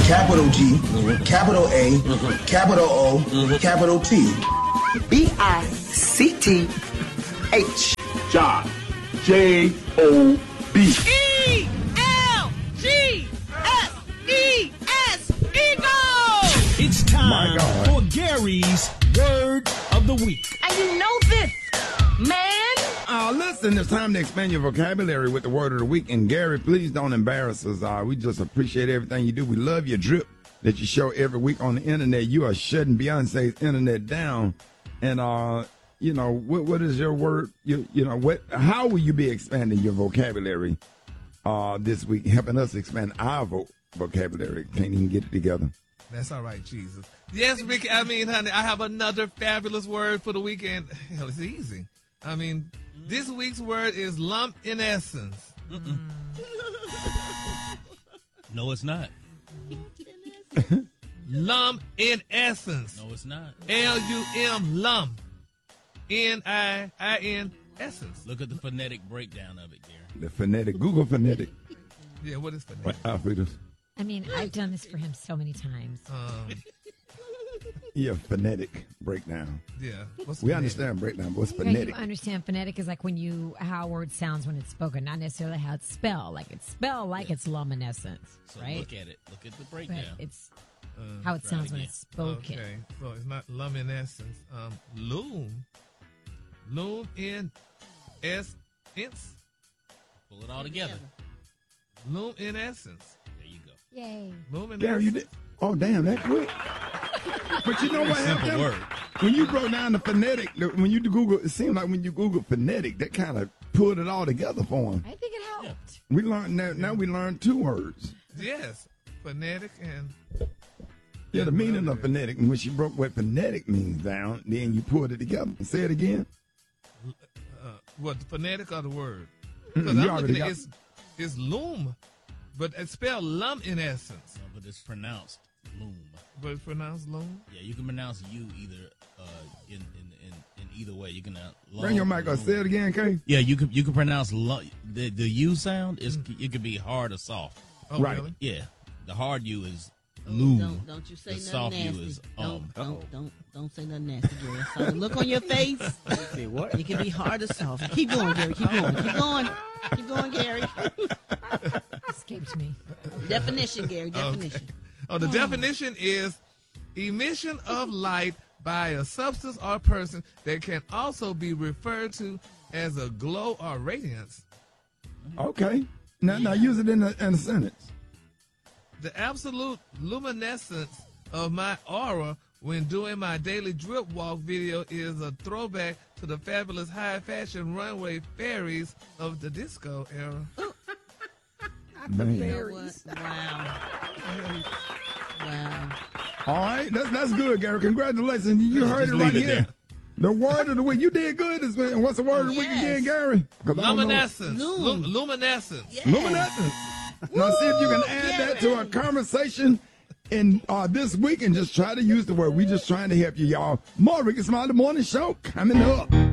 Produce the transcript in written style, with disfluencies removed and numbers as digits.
capital G, capital A, capital O, capital T. B-I-C-T-H. Job. J-O-B. E-L-G-S-E-S, Eagle! It's time for Gary's Word of the Week. And you know this, man. Listen, it's time to expand your vocabulary with the Word of the Week. And Gary, please don't embarrass us. We just appreciate everything you do. We love your drip that you show every week on the internet. You are shutting Beyonce's internet down. And, you know, what is your word? How will you be expanding your vocabulary this week, helping us expand our vocabulary? Can't even get it together. That's all right, Jesus. Yes, Ricky, honey, I have another fabulous word for the weekend. Hell, it's easy. This week's word is lump in essence. No, it's not. Lump in essence. No, it's not. L-U-M, lump. N-I-I-N, essence. Look at the phonetic breakdown of it, Gary. The phonetic, Google phonetic. Yeah, what is phonetic? Alfredo. I mean, I've done this for him so many times. Yeah, phonetic breakdown. Yeah. What's We phonetic? understand breakdown, but what's Yeah, phonetic? you understand phonetic is like how a word sounds when it's spoken, not necessarily how it's spelled. Like it's spelled like it's luminescence, So right? look at it. Look at the But breakdown. it's how it sounds when it's spoken. Okay, so it's not luminescence. Loom. Loom in essence. Pull it all together. Loom in essence. There you go. Yay. Loom in Gary, you essence. did. Oh, damn, that quick. But you know what Simple happened? word. When you broke down the phonetic, when you Google, it seemed like when you Google phonetic, that kind of pulled it all together for him. I think it helped. We learned now we learned two words. Yes, phonetic and Yeah, the meaning of phonetic. And when she broke what phonetic means down, then you pulled it together. Say it again. what, the phonetic or the word? You Because I'm already looking at got- it's loom, but it's spelled lump in essence. No, but it's pronounced loom. But it's pronounced loom. Yeah, you can pronounce you either in either way. You can Bring your mic up. Say it again, Kay. Yeah, you can pronounce the U sound is it could be hard or soft. Oh, Right. really? Yeah, the hard U is loom. Don't you say The nothing soft nasty. U is Don't say nothing nasty, Gary. So the look on your face. Say what? It can be hard or soft. Keep going, Gary. Keep going. Keep going. Keep going, Gary. Escaped me. Definition, Gary. Definition. Oh, the definition is emission of light by a substance or person that can also be referred to as a glow or radiance. Okay. Now use it in a sentence. The absolute luminescence of my aura when doing my daily drip walk video is a throwback to the fabulous high fashion runway fairies of the disco era. Man. You know what? Wow. Wow. All right, that's good, Gary. Congratulations. You heard it Just right leave it here. there. The word of the week. You did good this week. What's the word of the week Yes. again, Gary? 'Cause I don't know. Luminescence. Loom. Luminescence. Luminescence. Now see if you can add that to our conversation in this week and just try to use the word. We just trying to help you, y'all. More Ricky Smiley Morning Show coming up.